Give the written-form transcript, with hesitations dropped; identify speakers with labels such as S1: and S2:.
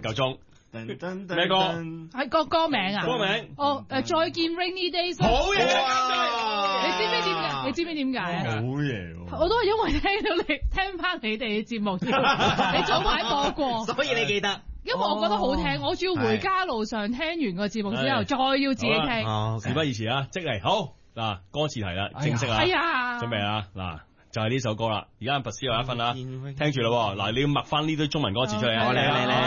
S1: 夠鐘。咩歌？
S2: 係個歌名啊？
S1: 歌名
S2: 再見 Rainy Days。
S1: 好嘢！
S2: 你知唔知點解？你知唔知點解啊？
S3: 好嘢喎！
S2: 我都係因為聽翻你哋嘅節目，你早排播過，
S4: 所以你記得。
S2: 因為我覺得好聽，我仲要回家路上聽完個節目之後，再要自己聽。
S1: 事不宜遲啊，即嚟好嗱，歌詞題啦，正式啊，
S2: 係啊，
S1: 準備啊，嗱就係呢首歌啦，而家拔斯有1分啦，聽住啦，嗱你要默翻呢堆中文歌詞出嚟啊，嚟嚟嚟。